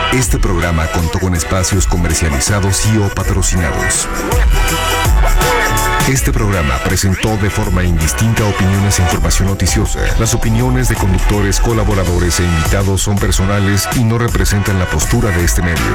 Este programa contó con espacios comercializados y o patrocinados. Este programa presentó de forma indistinta opiniones e información noticiosa. Las opiniones de conductores, colaboradores e invitados son personales y no representan la postura de este medio.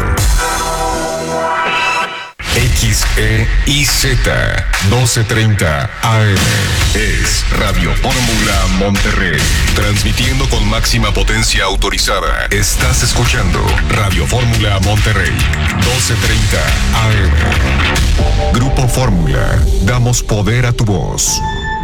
XEIZ 1230 AM es Radio Fórmula Monterrey, transmitiendo con máxima potencia autorizada. Estás escuchando Radio Fórmula Monterrey 1230 AM. Grupo Fórmula, damos poder a tu voz.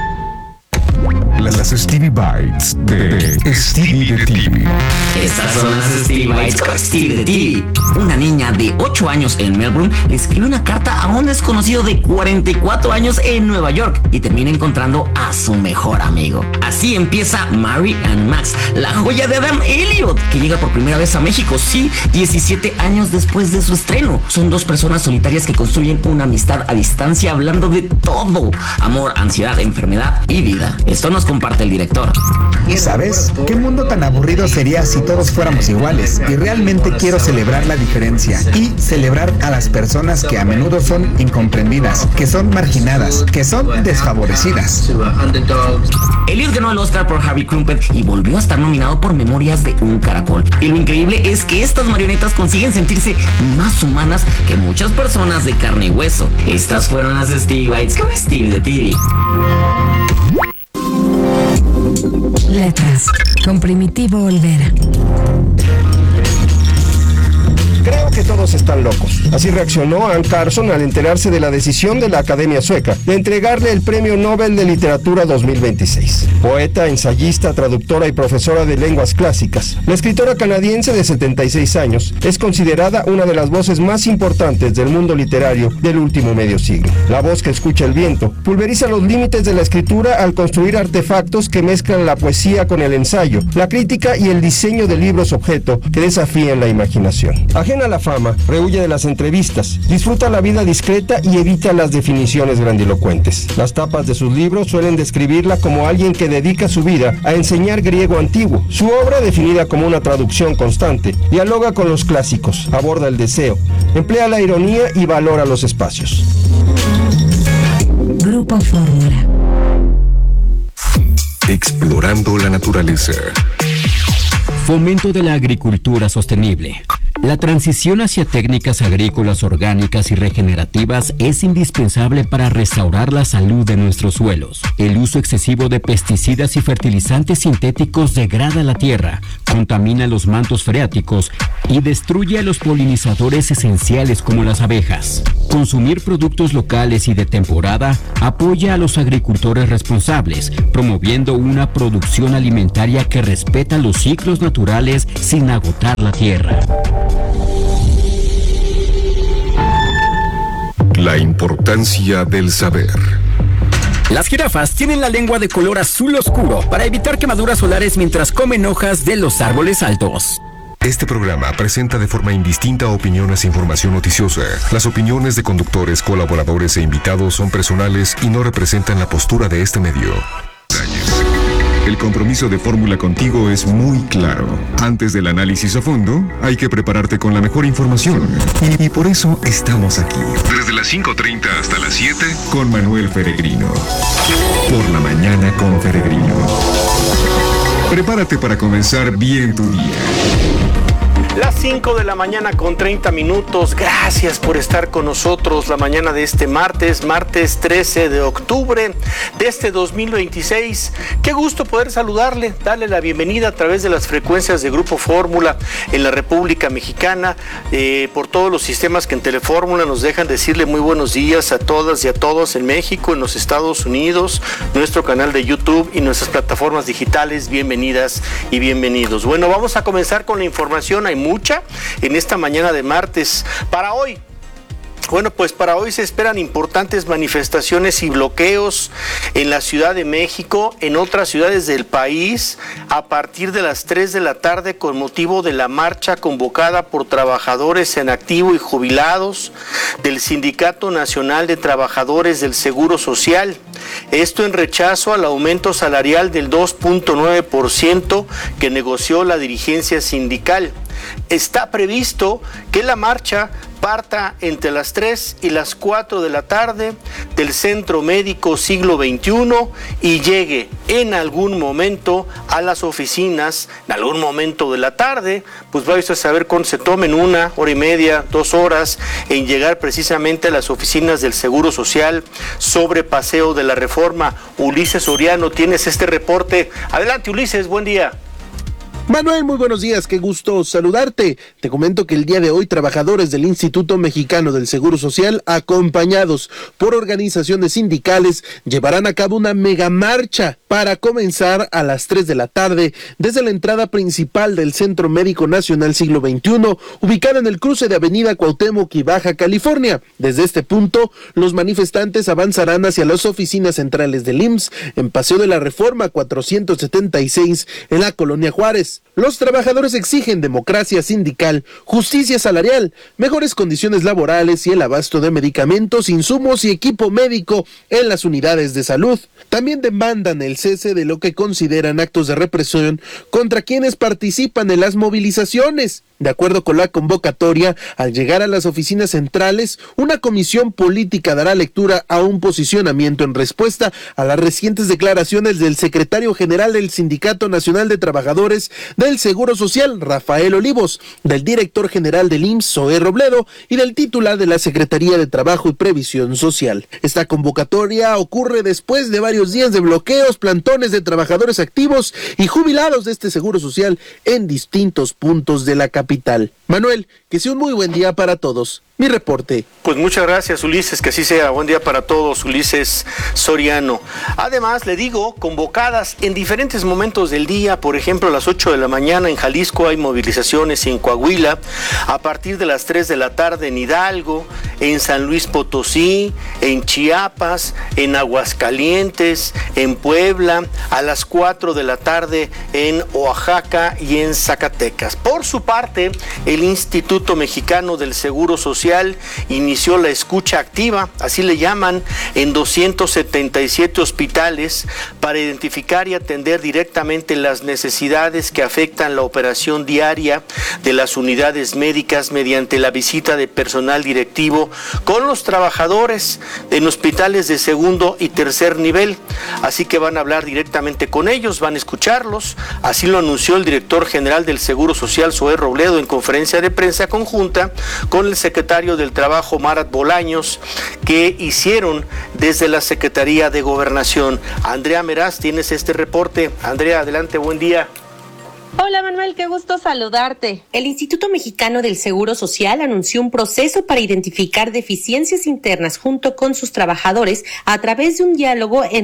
Las Stevie Bites de Stevie de TV. Estas son las Stevie Bites con Stevie de TV. Una niña de 8 años en Melbourne escribe una carta a un desconocido de 44 años en Nueva York y termina encontrando a su mejor amigo. Así empieza Mary and Max, la joya de Adam Elliot, que llega por primera vez a México, sí, 17 años después de su estreno. Son dos personas solitarias que construyen una amistad a distancia hablando de todo: amor, ansiedad, enfermedad y vida. Esto nos comparte el director. ¿Sabes? ¿Qué mundo tan aburrido sería si todos fuéramos iguales? Y realmente quiero celebrar la diferencia y celebrar a las personas que a menudo son incomprendidas, que son marginadas, que son desfavorecidas. Elliot ganó el Oscar por Harvey Krumpet y volvió a estar nominado por Memorias de un Caracol. Y lo increíble es que estas marionetas consiguen sentirse más humanas que muchas personas de carne y hueso. Estas fueron las Stevie Bites con Stevie de TV. Letras, con Primitivo Olvera. Creo que todos están locos. Así reaccionó Anne Carson al enterarse de la decisión de la Academia Sueca de entregarle el Premio Nobel de Literatura 2026. Poeta, ensayista, traductora y profesora de lenguas clásicas, la escritora canadiense de 76 años es considerada una de las voces más importantes del mundo literario del último medio siglo. La voz que escucha el viento pulveriza los límites de la escritura al construir artefactos que mezclan la poesía con el ensayo, la crítica y el diseño de libros objeto que desafían la imaginación. Ajena a la fama, rehuye de las entrevistas, disfruta la vida discreta y evita las definiciones grandilocuentes. Las tapas de sus libros suelen describirla como alguien que dedica su vida a enseñar griego antiguo. Su obra, definida como una traducción constante, dialoga con los clásicos, aborda el deseo, emplea la ironía y valora los espacios. Grupo Fórmula. Explorando la naturaleza. Fomento de la agricultura sostenible. La transición hacia técnicas agrícolas orgánicas y regenerativas es indispensable para restaurar la salud de nuestros suelos. El uso excesivo de pesticidas y fertilizantes sintéticos degrada la tierra, contamina los mantos freáticos y destruye a los polinizadores esenciales como las abejas. Consumir productos locales y de temporada apoya a los agricultores responsables, promoviendo una producción alimentaria que respeta los ciclos naturales sin agotar la tierra. La importancia del saber. Las jirafas tienen la lengua de color azul oscuro para evitar quemaduras solares mientras comen hojas de los árboles altos. Este programa presenta de forma indistinta opiniones e información noticiosa. Las opiniones de conductores, colaboradores e invitados son personales y no representan la postura de este medio. El compromiso de Fórmula contigo es muy claro. Antes del análisis a fondo, hay que prepararte con la mejor información. Y por eso estamos aquí. Desde las 5:30 hasta las 7, con Manuel Peregrino. Por la mañana con Peregrino. Prepárate para comenzar bien tu día. Las 5 de la mañana con 30 minutos. Gracias por estar con nosotros la mañana de este martes 13 de octubre de este 2026. Qué gusto poder saludarle, darle la bienvenida a través de las frecuencias de Grupo Fórmula en la República Mexicana, por todos los sistemas que en Telefórmula nos dejan decirle muy buenos días a todas y a todos en México, en los Estados Unidos, nuestro canal de YouTube y nuestras plataformas digitales. Bienvenidas y bienvenidos. Bueno, vamos a comenzar con la información. Hay mucha en esta mañana de martes. Para hoy, bueno, pues para hoy se esperan importantes manifestaciones y bloqueos en la Ciudad de México, en otras ciudades del país, a partir de las 3 de la tarde con motivo de la marcha convocada por trabajadores en activo y jubilados del Sindicato Nacional de Trabajadores del Seguro Social. Esto en rechazo al aumento salarial del 2.9% que negoció la dirigencia sindical. está previsto que la marcha parta entre las 3 y las 4 de la tarde del Centro Médico Siglo XXI y llegue en algún momento a las oficinas, en algún momento de la tarde, pues vais a saber cuándo se tomen 1 hora y media, 2 horas en llegar precisamente a las oficinas del Seguro Social sobre Paseo de la Reforma. Ulises Soriano, tienes este reporte. Adelante, Ulises, buen día. Manuel, muy buenos días, qué gusto saludarte. Te comento que el día de hoy trabajadores del Instituto Mexicano del Seguro Social, acompañados por organizaciones sindicales, llevarán a cabo una megamarcha para comenzar a las 3 de la tarde desde la entrada principal del Centro Médico Nacional Siglo XXI, ubicada en el cruce de Avenida Cuauhtémoc y Baja California. Desde este punto, los manifestantes avanzarán hacia las oficinas centrales del IMSS en Paseo de la Reforma 476 en la Colonia Juárez. Los trabajadores exigen democracia sindical, justicia salarial, mejores condiciones laborales y el abasto de medicamentos, insumos y equipo médico en las unidades de salud. También demandan el cese de lo que consideran actos de represión contra quienes participan en las movilizaciones. De acuerdo con la convocatoria, al llegar a las oficinas centrales, una comisión política dará lectura a un posicionamiento en respuesta a las recientes declaraciones del secretario general del Sindicato Nacional de Trabajadores del Seguro Social, Rafael Olivos, del director general del IMSS, Zoé Robledo, y del titular de la Secretaría de Trabajo y Previsión Social. Esta convocatoria ocurre después de varios días de bloqueos, plantones de trabajadores activos y jubilados de este Seguro Social en distintos puntos de la capital. Manuel, que sea un muy buen día para todos. Mi reporte. Pues muchas gracias, Ulises, que así sea. Buen día para todos, Ulises Soriano. Además, le digo, convocadas en diferentes momentos del día, por ejemplo, a las 8 de la mañana en Jalisco hay movilizaciones, y en Coahuila, a partir de las 3 de la tarde en Hidalgo, en San Luis Potosí, en Chiapas, en Aguascalientes, en Puebla, a las 4 de la tarde en Oaxaca y en Zacatecas. Por su parte, el Instituto Mexicano del Seguro Social inició la escucha activa, así le llaman, en 277 hospitales para identificar y atender directamente las necesidades que afectan la operación diaria de las unidades médicas mediante la visita de personal directivo con los trabajadores en hospitales de segundo y tercer nivel. Así que van a hablar directamente con ellos, van a escucharlos. Así lo anunció el director general del Seguro Social, Zoé Robledo, en conferencia de prensa conjunta con el secretario del Trabajo, Marat Bolaños, que hicieron desde la Secretaría de Gobernación. Andrea Meraz, tienes este reporte. Andrea, adelante, buen día. Hola Manuel, qué gusto saludarte. El Instituto Mexicano del Seguro Social anunció un proceso para identificar deficiencias internas junto con sus trabajadores a través de un diálogo en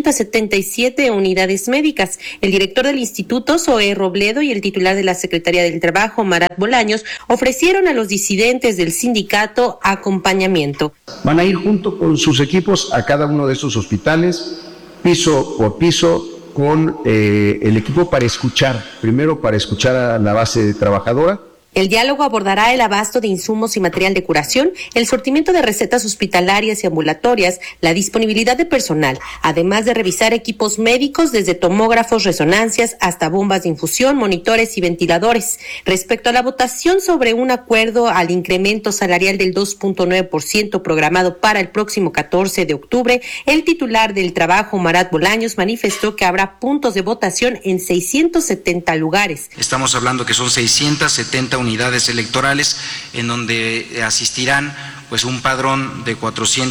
277 unidades médicas. El director del instituto, Zoé Robledo, y el titular de la Secretaría del Trabajo, Marat Bolaños, ofrecieron a los disidentes del sindicato acompañamiento. Van a ir junto con sus equipos a cada uno de esos hospitales, piso por piso, con el equipo para escuchar, primero para escuchar a la base trabajadora. El diálogo abordará el abasto de insumos y material de curación, el sortimiento de recetas hospitalarias y ambulatorias, la disponibilidad de personal, además de revisar equipos médicos desde tomógrafos, resonancias, hasta bombas de infusión, monitores y ventiladores. Respecto a la votación sobre un acuerdo al incremento salarial del 2.9% programado para el próximo 14 de octubre, el titular del Trabajo, Marat Bolaños, manifestó que habrá puntos de votación en 670 lugares. Estamos hablando que son 670 unidades electorales en donde asistirán pues un padrón de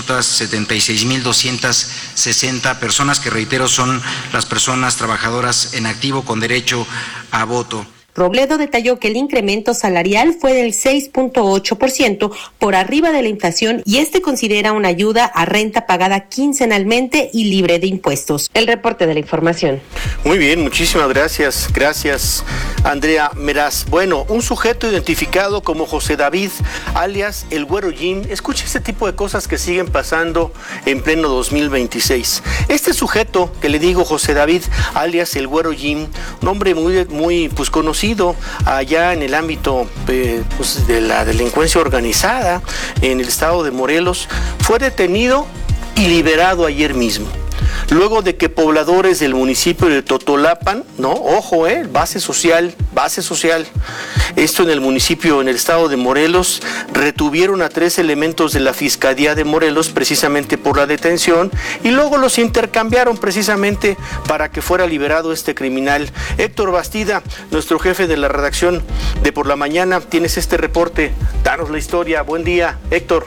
476,260 personas que, reitero, son las personas trabajadoras en activo con derecho a voto. Robledo detalló que el incremento salarial fue del 6.8% por arriba de la inflación y considera una ayuda a renta pagada quincenalmente y libre de impuestos. El reporte de la información. Muy bien, muchísimas gracias. Gracias, Andrea Meraz. Bueno, un sujeto identificado como José David, alias el Güero Jim. Escucha este tipo de cosas que siguen pasando en pleno 2026. Este sujeto que le digo, José David, alias el Güero Jim, un hombre muy conocido allá en el ámbito de la delincuencia organizada en el estado de Morelos, fue detenido y liberado ayer mismo. luego de que pobladores del municipio de Totolapan, ¿no? Ojo, base social, esto en el municipio, en el estado de Morelos, retuvieron a 3 elementos de la Fiscalía de Morelos precisamente por la detención y luego los intercambiaron precisamente para que fuera liberado este criminal. Héctor Bastida, nuestro jefe de la redacción de Por la Mañana, tienes este reporte, danos la historia. Buen día, Héctor.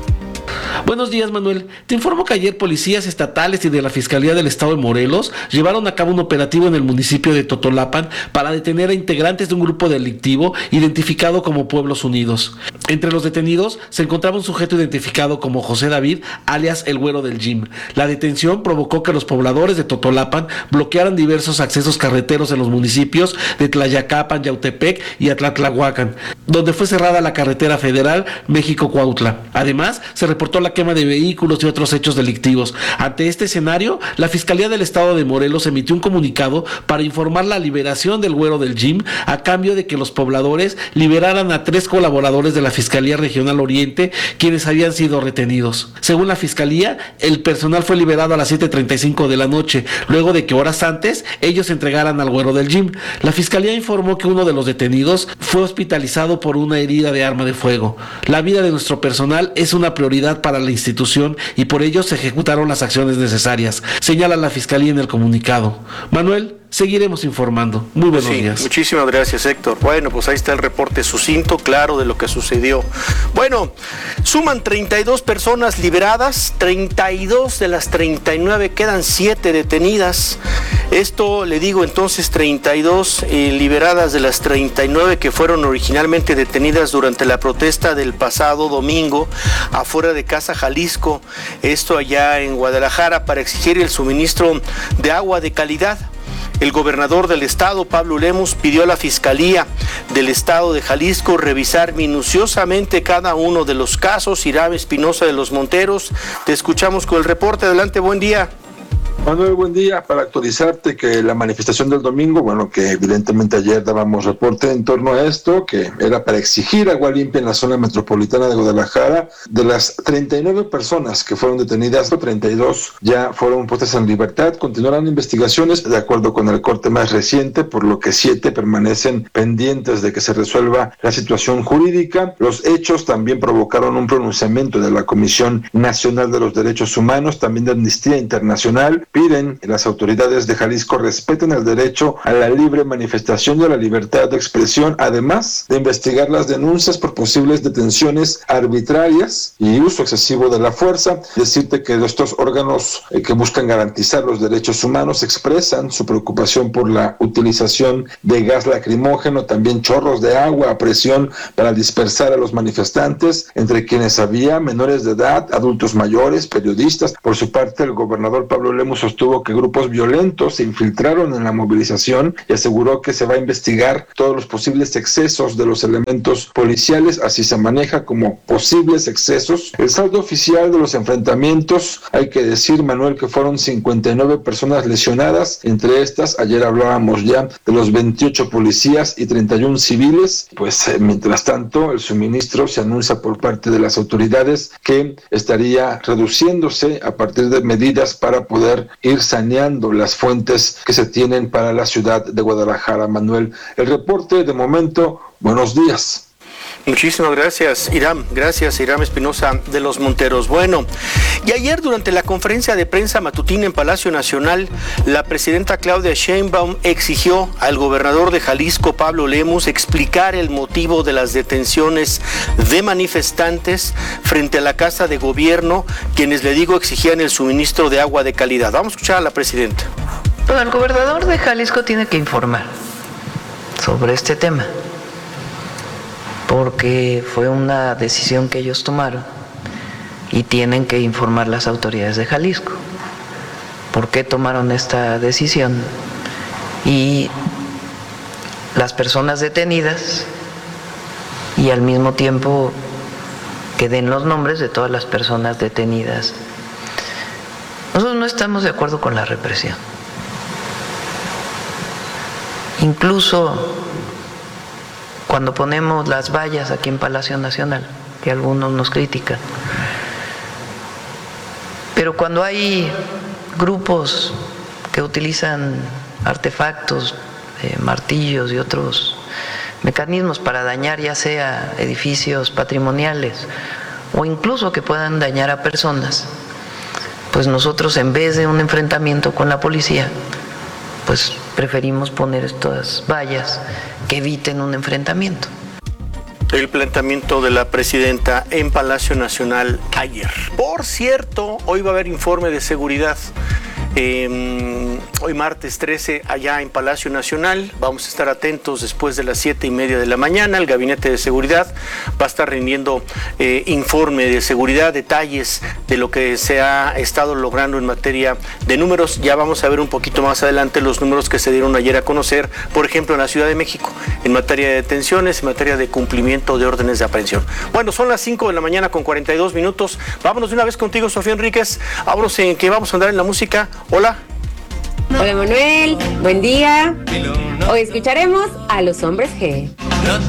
Buenos días, Manuel. Te informo que ayer policías estatales y de la Fiscalía del Estado de Morelos llevaron a cabo un operativo en el municipio de Totolapan para detener a integrantes de un grupo delictivo identificado como Pueblos Unidos. Entre los detenidos se encontraba un sujeto identificado como José David, alias el Güero del Gym. La detención provocó que los pobladores de Totolapan bloquearan diversos accesos carreteros en los municipios de Tlayacapan, Yautepec y Atlatlahuacan, donde fue cerrada la carretera federal México-Cuautla. Además, se reportó la quema de vehículos y otros hechos delictivos. Ante este escenario, la Fiscalía del Estado de Morelos emitió un comunicado para informar la liberación del Güero del Gym a cambio de que los pobladores liberaran a 3 colaboradores de la Fiscalía Regional Oriente, quienes habían sido retenidos. Según la Fiscalía, el personal fue liberado a las 7:35 de la noche, luego de que horas antes ellos se entregaran al Güero del Gym. La Fiscalía informó que uno de los detenidos fue hospitalizado por una herida de arma de fuego. La vida de nuestro personal es una prioridad para la institución y por ello se ejecutaron las acciones necesarias, señala la Fiscalía en el comunicado. Manuel, seguiremos informando. Muy buenos días. Muchísimas gracias, Héctor. Bueno, pues ahí está el reporte sucinto, claro, de lo que sucedió. Bueno, suman 32 personas liberadas, 32 de las 39, quedan 7 detenidas. Esto, le digo entonces, 32 liberadas de las 39 que fueron originalmente detenidas durante la protesta del pasado domingo afuera de Casa Jalisco, esto allá en Guadalajara, para exigir el suministro de agua de calidad. El gobernador del estado, Pablo Lemus, pidió a la Fiscalía del Estado de Jalisco revisar minuciosamente cada uno de los casos. Hiram Espinosa de los Monteros, te escuchamos con el reporte. Adelante, buen día. Manuel, buen día. Para actualizarte que la manifestación del domingo, bueno, que evidentemente ayer dábamos reporte en torno a esto, que era para exigir agua limpia en la zona metropolitana de Guadalajara. De las 39 personas que fueron detenidas, 32 ya fueron puestas en libertad. Continuarán investigaciones de acuerdo con el corte más reciente, por lo que 7 permanecen pendientes de que se resuelva la situación jurídica. Los hechos también provocaron un pronunciamiento de la Comisión Nacional de los Derechos Humanos, también de Amnistía Internacional. Piden que las autoridades de Jalisco respeten el derecho a la libre manifestación y a la libertad de expresión, además de investigar las denuncias por posibles detenciones arbitrarias y uso excesivo de la fuerza. Decirte que estos órganos que buscan garantizar los derechos humanos expresan su preocupación por la utilización de gas lacrimógeno, también chorros de agua a presión para dispersar a los manifestantes, entre quienes había menores de edad, adultos mayores, periodistas. Por su parte, el gobernador Pablo Lemus sostuvo que grupos violentos se infiltraron en la movilización y aseguró que se va a investigar todos los posibles excesos de los elementos policiales, así se maneja como posibles excesos. El saldo oficial de los enfrentamientos, hay que decir, Manuel, que fueron 59 personas lesionadas, entre estas, ayer hablábamos ya de los 28 policías y 31 civiles. Pues mientras tanto, el suministro se anuncia por parte de las autoridades que estaría reduciéndose a partir de medidas para poder ir saneando las fuentes que se tienen para la ciudad de Guadalajara. Manuel, el reporte de momento. Buenos días. Muchísimas gracias, Hiram. Gracias, Hiram Espinosa de los Monteros. Bueno, y ayer durante la conferencia de prensa matutina en Palacio Nacional, la presidenta Claudia Sheinbaum exigió al gobernador de Jalisco, Pablo Lemus, explicar el motivo de las detenciones de manifestantes frente a la Casa de Gobierno, quienes, le digo, exigían el suministro de agua de calidad. Vamos a escuchar a la presidenta. Bueno, el gobernador de Jalisco tiene que informar sobre este tema, porque fue una decisión que ellos tomaron y tienen que informar las autoridades de Jalisco por qué tomaron esta decisión y las personas detenidas, y al mismo tiempo que den los nombres de todas las personas detenidas. Nosotros no estamos de acuerdo con la represión. Incluso cuando ponemos las vallas aquí en Palacio Nacional, que algunos nos critican. Pero cuando hay grupos que utilizan artefactos, martillos y otros mecanismos para dañar ya sea edificios patrimoniales o incluso que puedan dañar a personas, pues nosotros en vez de un enfrentamiento con la policía, pues preferimos poner estas vallas que eviten un enfrentamiento. El planteamiento de la presidenta en Palacio Nacional ayer. Por cierto, hoy va a haber informe de seguridad. Hoy martes 13 allá en Palacio Nacional. Vamos a estar atentos después de las 7:30 de la mañana. El Gabinete de Seguridad va a estar rindiendo informe de seguridad, detalles de lo que se ha estado logrando en materia de números. Ya vamos a ver un poquito más adelante los números que se dieron ayer a conocer, por ejemplo, en la Ciudad de México, en materia de detenciones, en materia de cumplimiento de órdenes de aprehensión. Bueno, son las 5 de la mañana con 42 minutos. Vámonos de una vez contigo, Sofía Enríquez. Vámonos en que vamos a andar en la música. Hola. Hola Manuel, buen día. Hoy escucharemos a Los Hombres G. No